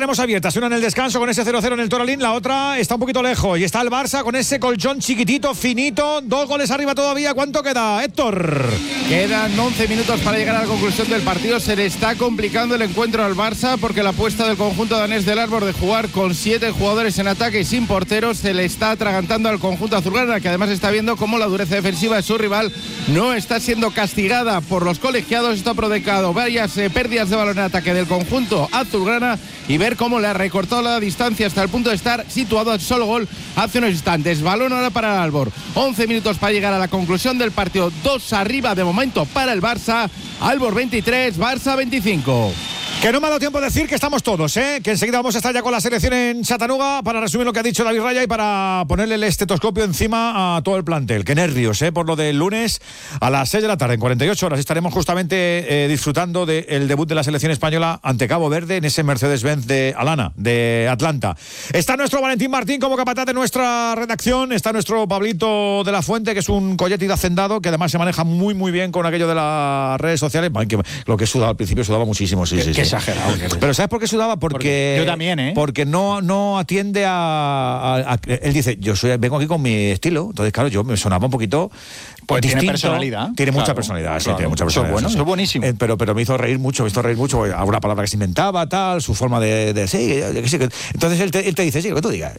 tenemos abiertas, una en el descanso con ese 0-0 en el Toralín, la otra está un poquito lejos y está el Barça con ese colchón chiquitito, finito, 2 goles arriba todavía. ¿Cuánto queda, Héctor? Quedan 11 minutos para llegar a la conclusión del partido. Se le está complicando el encuentro al Barça porque la apuesta del conjunto danés del Árbol de jugar con 7 jugadores en ataque y sin porteros se le está atragantando al conjunto azulgrana, que además está viendo cómo la dureza defensiva de su rival no está siendo castigada por los colegiados. Esto ha provocado varias pérdidas de balón en ataque del conjunto azulgrana y ver cómo le ha recortado la distancia hasta el punto de estar situado al solo gol hace unos instantes. Balón ahora para el Albor. 11 minutos para llegar a la conclusión del partido. 2 arriba de momento para el Barça. Albor 23, Barça 25. Que no me ha dado tiempo de decir que estamos todos, que enseguida vamos a estar ya con la selección en Chattanooga para resumir lo que ha dicho David Raya y para ponerle el estetoscopio encima a todo el plantel. Qué nervios, por lo del lunes a las 6 de la tarde. En 48 horas estaremos justamente disfrutando del debut de la selección española ante Cabo Verde en ese Mercedes-Benz de Alana, de Atlanta. Está nuestro Valentín Martín como capataz de nuestra redacción. Está nuestro Pablito de la Fuente, que es un colleti de hacendado, que además se maneja muy, muy bien con aquello de las redes sociales. Lo que he sudado al principio, sudaba muchísimo, sí. Exagerado. Pero ¿sabes por qué sudaba? Porque yo también, Porque no atiende a él dice, vengo aquí con mi estilo. Entonces, claro, yo me sonaba un poquito pues distinto. Tiene personalidad. Tiene mucha personalidad, sí, tiene mucha personalidad. Eso es bueno, eso es buenísimo. Pero me hizo reír mucho, alguna palabra que se inventaba, tal, su forma de sí. Entonces él te dice, sí, lo que tú digas.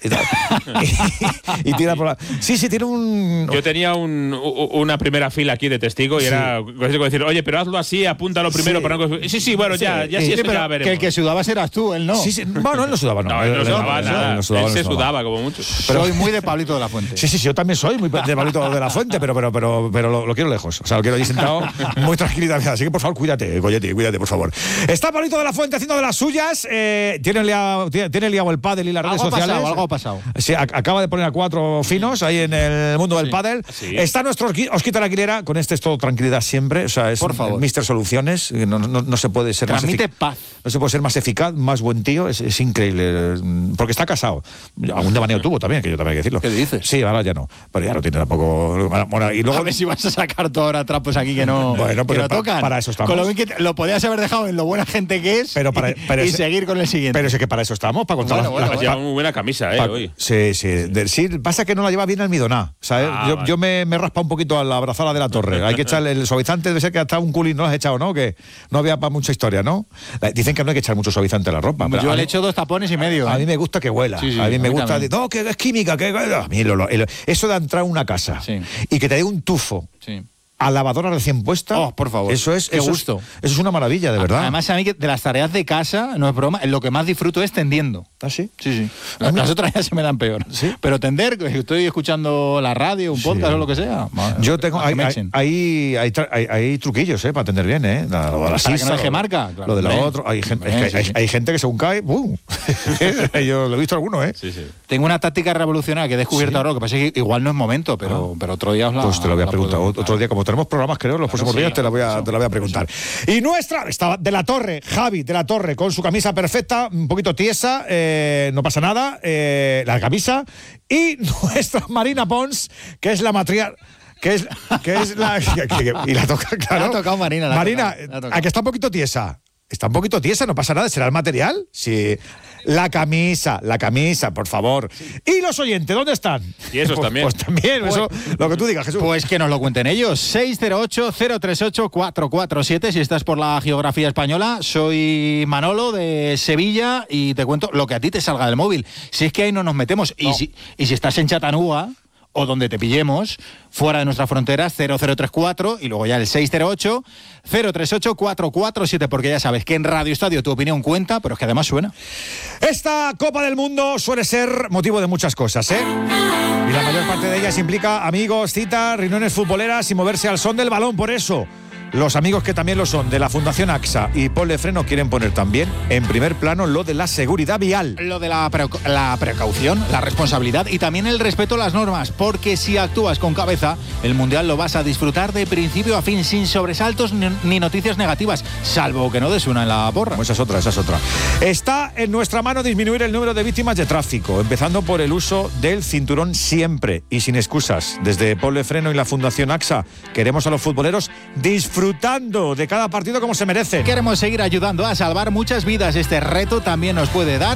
Y tira por la... Sí, tiene un... Yo tenía una primera fila aquí de testigo y era decir, oye, pero hazlo así, apúntalo primero para no... Sí, bueno, ya sí, eso ya veremos. Que el que sudabas eras tú, él no. Sí. Bueno, él no sudaba, no. Él no sudaba nada. Él se sudaba como mucho. Soy muy de Pablito de la Fuente. Sí, yo también soy muy de Pablito de la Fuente, pero lo quiero lejos. O sea, lo quiero allí sentado muy tranquilidad. Así que, por favor, cuídate, Colleti, cuídate, por favor. Está Pablito de la Fuente haciendo de las suyas. Tiene liado el pádel y las redes sociales. Algo ha pasado. Sí, acaba de poner a 4 finos ahí en el mundo del pádel. Sí. Está nuestro Osquita la Aguilera, con es todo tranquilidad siempre. O sea, es Mr. Soluciones. No se puede ser Transmite paz. No se puede ser más eficaz, más buen tío. Es increíble. Porque está casado. Algún devaneo tuvo también, que yo también hay que decirlo. ¿Qué dices? Sí, ahora ya no. Pero ya no tiene tampoco... Bueno, y luego... A ver si vas a sacar todo ahora trapos aquí que no, bueno, que no tocan. Para eso estamos. Con lo bien que lo podías haber dejado en lo buena gente que es y seguir con el siguiente. Pero es que para eso estamos, para contar lleva muy buena camisa, hoy. Sí. Sí, pasa que no la lleva bien almidoná, ¿sabes? Yo me raspa un poquito a la abrazada de la torre. Hay que echarle el suavizante, debe ser que hasta un culín no lo has echado, ¿no? Que no había para mucha historia, ¿no? Dicen que no hay que echar mucho suavizante a la ropa. Yo le echo 2 tapones y medio. A mí me gusta que huela. Sí, a mí me gusta... también. No, que es química, que... A mí eso de entrar a una casa y que te dé un tufo... Sí. A lavadora recién puesta. Oh, por favor. Eso es. Qué gusto. Eso es una maravilla, de verdad. Además, a mí de las tareas de casa, no es broma, lo que más disfruto es tendiendo. ¿Ah, sí? Sí. Las otras ya se me dan peor. ¿Sí? Pero tender, estoy escuchando la radio, un podcast o lo que sea. Yo tengo. Hay truquillos, para tender bien, Para que no deje marca. Claro, lo de lo otro. Hay gente que según cae. Yo lo he visto alguno, Sí. Tengo una táctica revolucionaria que he descubierto ahora, que pasa que igual no es momento, pero otro día os la... Pues te lo voy a preguntar. Otro día, como tenemos programas, creo, los próximos días te la voy a preguntar. Y estaba de la Torre, Javi de la Torre, con su camisa perfecta, un poquito tiesa, no pasa nada, la camisa, y nuestra Marina Pons, que es la matriarca. Que es la... y la toca, claro. La ha tocado Marina. Marina, ¿a que está un poquito tiesa? Está un poquito tiesa, no pasa nada, ¿será el material? Sí. La camisa, por favor. ¿Y los oyentes, dónde están? Y esos también. Pues también, eso, lo que tú digas, Jesús. Pues que nos lo cuenten ellos. 608-038-447, si estás por la geografía española. Soy Manolo de Sevilla y te cuento lo que a ti te salga del móvil. Si es que ahí no nos metemos. No. Y si estás en Chattanooga o donde te pillemos, fuera de nuestras fronteras, 0034 y luego ya el 608-038-447, porque ya sabes que en Radio Estadio tu opinión cuenta, pero es que además suena. Esta Copa del Mundo suele ser motivo de muchas cosas, y la mayor parte de ellas implica amigos, citas, reuniones futboleras y moverse al son del balón. Por eso, los amigos que también lo son de la Fundación AXA y Ponle Freno quieren poner también en primer plano lo de la seguridad vial. Lo de la precaución, la responsabilidad y también el respeto a las normas, porque si actúas con cabeza, el Mundial lo vas a disfrutar de principio a fin, sin sobresaltos ni noticias negativas, salvo que no des una en la porra. Esa es otra. Está en nuestra mano disminuir el número de víctimas de tráfico, empezando por el uso del cinturón siempre y sin excusas. Desde Ponle Freno y la Fundación AXA queremos a los futboleros disfrutando de cada partido como se merece. Queremos seguir ayudando a salvar muchas vidas. Este reto también nos puede dar